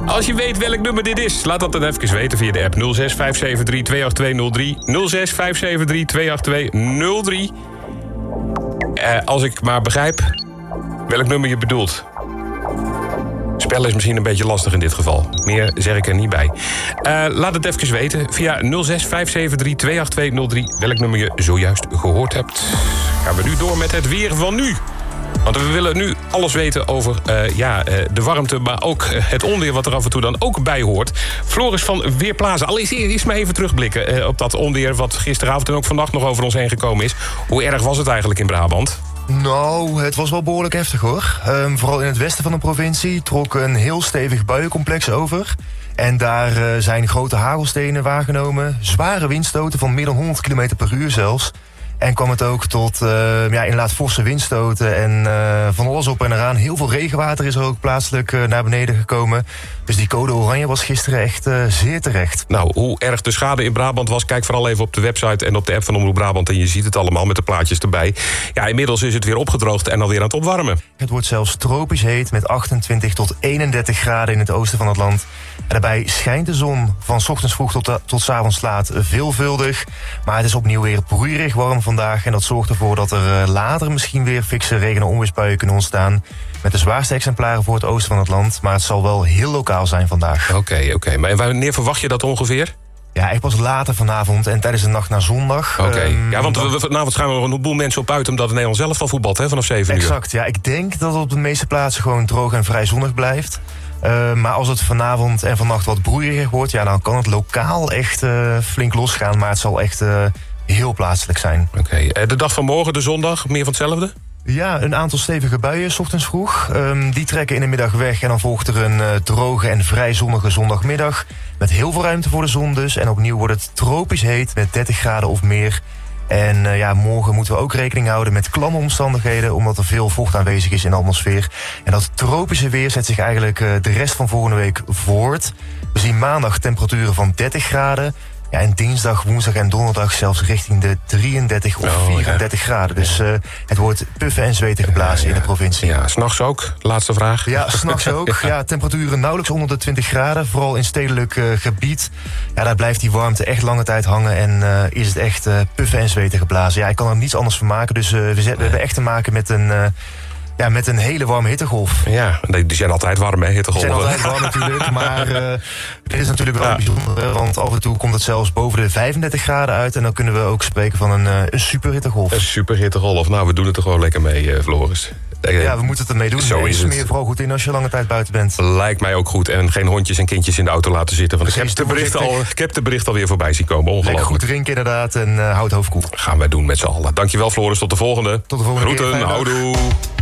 Als je weet welk nummer dit is, laat dat dan even weten via de app 06 573 28203. 06 573 28203. Als ik maar begrijp welk nummer je bedoelt. Spellen is misschien een beetje lastig in dit geval. Meer zeg ik er niet bij. Laat het even weten via 06 573 28203... welk nummer je zojuist gehoord hebt. Gaan we nu door met het weer van nu. Want we willen nu alles weten over de warmte... maar ook het onweer wat er af en toe dan ook bij hoort. Floris van Weerplaza. Allereerst maar even terugblikken op dat onweer... wat gisteravond en ook vannacht nog over ons heen gekomen is. Hoe erg was het eigenlijk in Brabant? Nou, het was wel behoorlijk heftig hoor. Vooral in het westen van de provincie trok een heel stevig buiencomplex over. En daar zijn grote hagelstenen waargenomen. Zware windstoten van meer dan 100 km per uur zelfs. En kwam het ook tot inderdaad forse windstoten en van alles op en eraan. Heel veel regenwater is er ook plaatselijk naar beneden gekomen. Dus die code oranje was gisteren echt zeer terecht. Nou, hoe erg de schade in Brabant was... kijk vooral even op de website en op de app van Omroep Brabant... en je ziet het allemaal met de plaatjes erbij. Ja, inmiddels is het weer opgedroogd en alweer aan het opwarmen. Het wordt zelfs tropisch heet met 28 tot 31 graden in het oosten van het land. En daarbij schijnt de zon van 's ochtends vroeg tot 's avonds laat veelvuldig. Maar het is opnieuw weer broeierig warm vandaag... en dat zorgt ervoor dat er later misschien weer fikse regen- en onweersbuien kunnen ontstaan... met de zwaarste exemplaren voor het oosten van het land. Maar het zal wel heel lokaal zijn vandaag. Oké. Maar wanneer verwacht je dat ongeveer? Ja, echt pas later vanavond en tijdens de nacht naar zondag. Oké. Want vanavond gaan we nog een boel mensen op uit... omdat het Nederland zelf al voetbalt, vanaf 7 uur. Exact, ja. Ik denk dat het op de meeste plaatsen gewoon droog en vrij zonnig blijft. Maar als het vanavond en vannacht wat broeieriger wordt... ja, dan kan het lokaal echt flink losgaan. Maar het zal echt heel plaatselijk zijn. Oké. De dag van morgen, de zondag, meer van hetzelfde? Ja, een aantal stevige buien 's ochtends vroeg. Die trekken in de middag weg en dan volgt er een droge en vrij zonnige zondagmiddag. Met heel veel ruimte voor de zon dus. En opnieuw wordt het tropisch heet met 30 graden of meer. En morgen moeten we ook rekening houden met klamme omstandigheden... omdat er veel vocht aanwezig is in de atmosfeer. En dat tropische weer zet zich eigenlijk de rest van volgende week voort. We zien maandag temperaturen van 30 graden... Ja, en dinsdag, woensdag en donderdag zelfs richting de 33 of 34 graden. Dus het wordt puffen en zweten geblazen in de provincie. Ja, 's nachts ook? Laatste vraag. Ja, 's nachts ook. Ja, temperaturen nauwelijks onder de 20 graden. Vooral in stedelijk gebied. Ja, daar blijft die warmte echt lange tijd hangen. En is het echt puffen en zweten geblazen. Ja, ik kan er niets anders van maken. Dus we hebben echt te maken met een hele warme hittegolf. Ja, die zijn altijd warm, hè, hittegolven. Die zijn altijd warm natuurlijk, maar dit is natuurlijk wel bijzonder. Want af en toe komt het zelfs boven de 35 graden uit... en dan kunnen we ook spreken van een superhittegolf. Een superhittegolf. Nou, we doen het er gewoon lekker mee, Floris. Ja, we moeten het ermee doen. Zo is het. Smeer vooral goed in als je lange tijd buiten bent. Lijkt mij ook goed. En geen hondjes en kindjes in de auto laten zitten. Want ik heb de bericht alweer voorbij zien komen. Ongelooflijk. Lekker goed drinken inderdaad en houd het hoofd koel. Gaan wij doen met z'n allen. Dankjewel, Floris. Tot de volgende. Tot de volgende keer. Groeten. Houdoe.